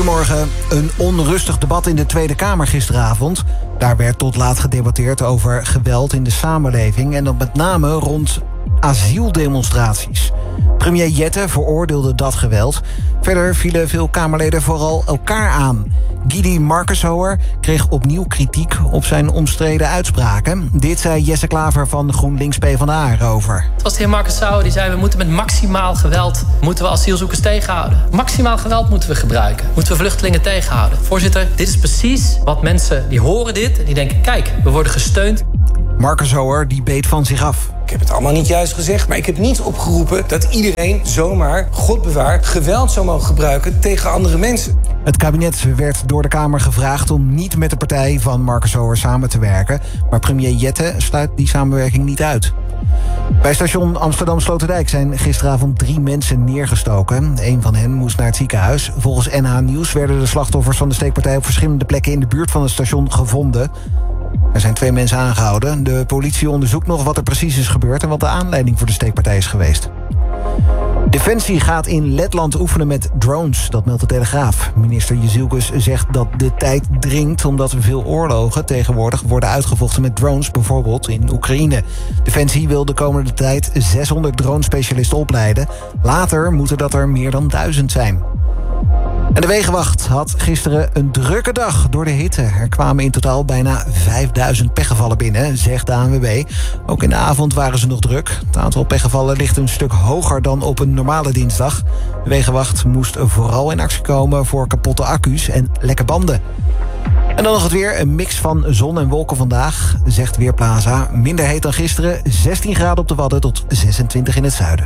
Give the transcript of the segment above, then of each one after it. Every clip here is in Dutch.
Goedemorgen. Een onrustig debat in de Tweede Kamer gisteravond. Daar werd tot laat gedebatteerd over geweld in de samenleving... en dat met name rond asieldemonstraties. Premier Jette veroordeelde dat geweld. Verder vielen veel Kamerleden vooral elkaar aan. Guidy Markeshouwer kreeg opnieuw kritiek op zijn omstreden uitspraken. Dit zei Jesse Klaver van GroenLinks PvdA erover. Het was de heer Markeshouwer die zei... we moeten met maximaal geweld asielzoekers tegenhouden. Maximaal geweld moeten we gebruiken. Moeten we vluchtelingen tegenhouden. Voorzitter, dit is precies wat mensen die horen dit... en die denken, kijk, we worden gesteund. Markeshouwer die beet van zich af. Ik heb het allemaal niet juist gezegd, maar ik heb niet opgeroepen... dat iedereen zomaar, God bewaar, geweld zou mogen gebruiken tegen andere mensen. Het kabinet werd door de Kamer gevraagd om niet met de partij van Markeshouwer samen te werken. Maar premier Jette sluit die samenwerking niet uit. Bij station Amsterdam-Sloterdijk zijn gisteravond 3 mensen neergestoken. Een van hen moest naar het ziekenhuis. Volgens NH Nieuws werden de slachtoffers van de steekpartij... op verschillende plekken in de buurt van het station gevonden. Er zijn 2 mensen aangehouden. De politie onderzoekt nog wat er precies is gebeurd... en wat de aanleiding voor de steekpartij is geweest. Defensie gaat in Letland oefenen met drones, dat meldt de Telegraaf. Minister Jezielkus zegt dat de tijd dringt... omdat veel oorlogen tegenwoordig worden uitgevochten met drones... bijvoorbeeld in Oekraïne. Defensie wil de komende tijd 600 drone-specialisten opleiden. Later moeten dat er meer dan 1000 zijn. En de Wegenwacht had gisteren een drukke dag door de hitte. Er kwamen in totaal bijna 5000 pechgevallen binnen, zegt de ANWB. Ook in de avond waren ze nog druk. Het aantal pechgevallen ligt een stuk hoger dan op een normale dinsdag. De Wegenwacht moest vooral in actie komen voor kapotte accu's en lekke banden. En dan nog het weer, een mix van zon en wolken vandaag, zegt Weerplaza. Minder heet dan gisteren, 16 graden op de Wadden tot 26 in het zuiden.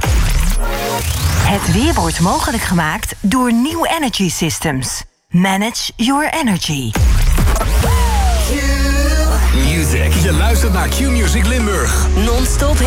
Het weer wordt mogelijk gemaakt door New Energy Systems. Manage your energy. Music. Je luistert naar Q-Music Limburg. Non-stop